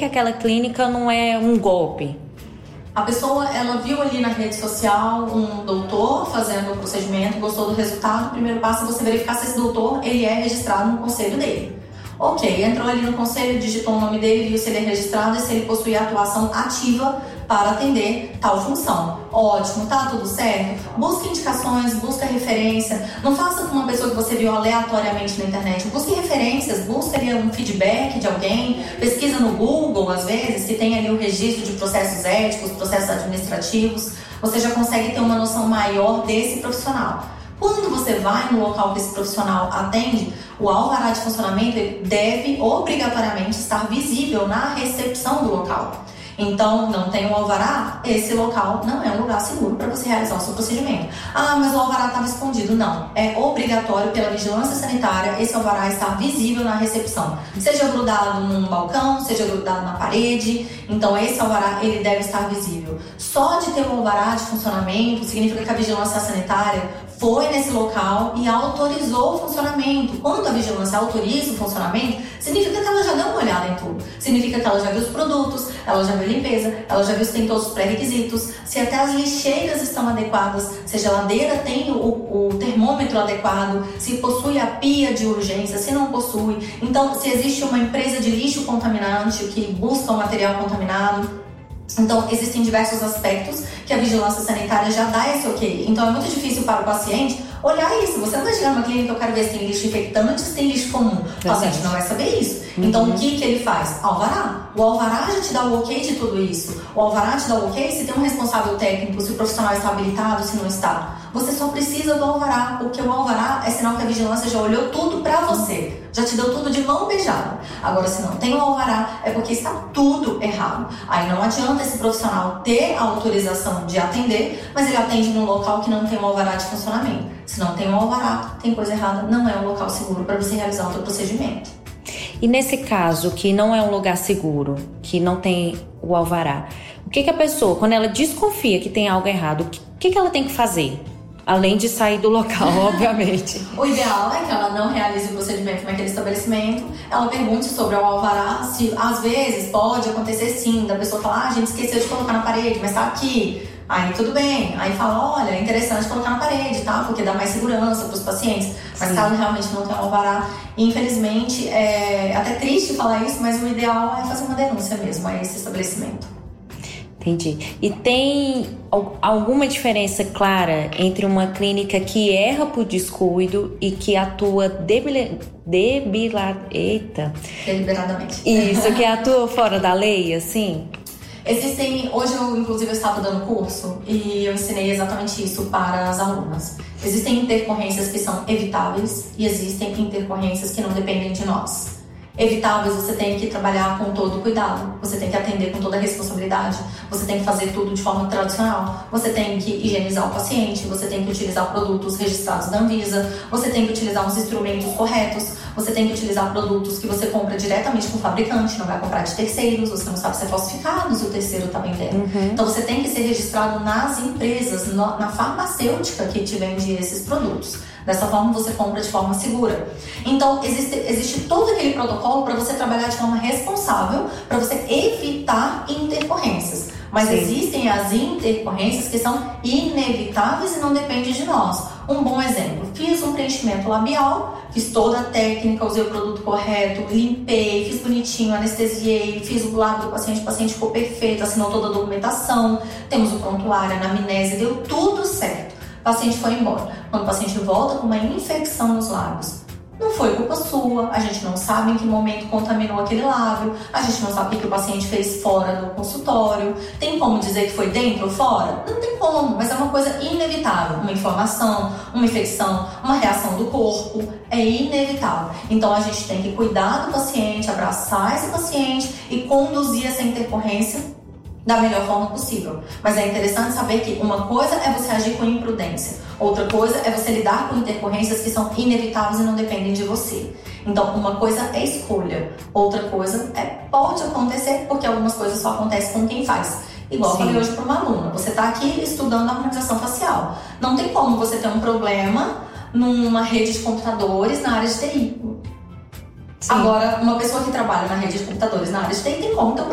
que aquela clínica não é um golpe? A pessoa, ela viu ali na rede social um doutor fazendo o procedimento, gostou do resultado. O primeiro passo é você verificar se esse doutor ele é registrado no conselho dele. Ok, entrou ali no conselho, digitou o nome dele, viu se ele é registrado e se ele possui atuação ativa para atender tal função. Ótimo, tá tudo certo? Busque indicações, busque referência. Não faça com uma pessoa que você viu aleatoriamente na internet. Busque referências, busque ali um feedback de alguém. Pesquisa no Google, às vezes, que tem ali o registro de processos éticos, processos administrativos. Você já consegue ter uma noção maior desse profissional. Quando você vai no local que esse profissional atende, o alvará de funcionamento ele deve obrigatoriamente estar visível na recepção do local. Então, não tem um alvará, esse local não é um lugar seguro para você realizar o seu procedimento. Ah, mas o alvará estava escondido. Não, é obrigatório pela vigilância sanitária esse alvará estar visível na recepção. Seja grudado num balcão, seja grudado na parede. Então, esse alvará ele deve estar visível. Só de ter um alvará de funcionamento significa que a vigilância sanitária foi nesse local e autorizou o funcionamento. Quando a vigilância autoriza o funcionamento, significa que ela já deu uma olhada em tudo. Significa que ela já viu os produtos, ela já viu a limpeza, ela já viu se tem todos os pré-requisitos, se até as lixeiras estão adequadas, se a geladeira tem o termômetro adequado, se possui a pia de urgência, se não possui. Então, se existe uma empresa de lixo contaminante que busca o material contaminado. Então, existem diversos aspectos que a vigilância sanitária já dá esse ok. Então, é muito difícil para o paciente olhar isso. Você não vai chegar numa clínica, eu quero ver se tem lixo infectante, se tem lixo comum. O paciente não vai saber isso. Então, o que ele faz? Alvará. O alvará já te dá o ok de tudo isso. O alvará te dá o ok se tem um responsável técnico, se o profissional está habilitado, se não está. Você só precisa do alvará, porque o alvará é sinal que a vigilância já olhou tudo pra você. Já te deu tudo de mão beijada. Agora, se não tem o alvará, é porque está tudo errado. Aí não adianta esse profissional ter a autorização de atender, mas ele atende num local que não tem um alvará de funcionamento. Se não tem um alvará, tem coisa errada, não é um local seguro para você realizar o seu procedimento. E nesse caso, que não é um lugar seguro, que não tem o alvará, o que a pessoa, quando ela desconfia que tem algo errado, o que ela tem que fazer? Além de sair do local, obviamente. O ideal é que ela não realize o procedimento naquele estabelecimento. Ela pergunte sobre o alvará, se às vezes pode acontecer sim, da pessoa falar, a gente esqueceu de colocar na parede, mas tá aqui. Aí tudo bem. Aí fala, olha, é interessante colocar na parede, tá? Porque dá mais segurança para os pacientes. Mas caso realmente não tenha um alvará, infelizmente, é até triste falar isso, mas o ideal é fazer uma denúncia mesmo a esse estabelecimento. Entendi. E tem alguma diferença clara entre uma clínica que erra por descuido e que atua deliberadamente? Isso, que atua fora da lei, assim? Existem, hoje eu inclusive estava dando curso e eu ensinei exatamente isso para as alunas. Existem intercorrências que são evitáveis e existem intercorrências que não dependem de nós. Evitáveis, você tem que trabalhar com todo cuidado, você tem que atender com toda a responsabilidade, você tem que fazer tudo de forma tradicional, você tem que higienizar o paciente, você tem que utilizar produtos registrados da Anvisa, você tem que utilizar os instrumentos corretos, você tem que utilizar produtos que você compra diretamente com o fabricante, não vai comprar de terceiros, você não sabe se é falsificado, se o terceiro está vendendo. Então você tem que ser registrado nas empresas, na farmacêutica que te vende esses produtos. Dessa forma você compra de forma segura. Então existe todo aquele protocolo para você trabalhar de forma responsável, para você evitar intercorrências. Mas existem as intercorrências que são inevitáveis e não dependem de nós. Um bom exemplo, fiz um preenchimento labial, fiz toda a técnica, usei o produto correto, limpei, fiz bonitinho, anestesiei, fiz o lábio do paciente, o paciente ficou perfeito, assinou toda a documentação, temos o prontuário, a anamnese, deu tudo certo. O paciente foi embora. Quando o paciente volta com uma infecção nos lábios, não foi culpa sua, a gente não sabe em que momento contaminou aquele lábio, a gente não sabe o que o paciente fez fora do consultório. Tem como dizer que foi dentro ou fora? Não tem como, mas é uma coisa inevitável. Uma inflamação, uma infecção, uma reação do corpo, é inevitável. Então a gente tem que cuidar do paciente, abraçar esse paciente e conduzir essa intercorrência da melhor forma possível. Mas é interessante saber que uma coisa é você agir com imprudência, outra coisa é você lidar com intercorrências que são inevitáveis e não dependem de você. Então, uma coisa é escolha, outra coisa pode acontecer, porque algumas coisas só acontecem com quem faz. Igual eu falei hoje para uma aluna, você está aqui estudando a harmonização facial. Não tem como você ter um problema numa rede de computadores na área de TI. Agora, uma pessoa que trabalha na rede de computadores na área de TI tem como ter um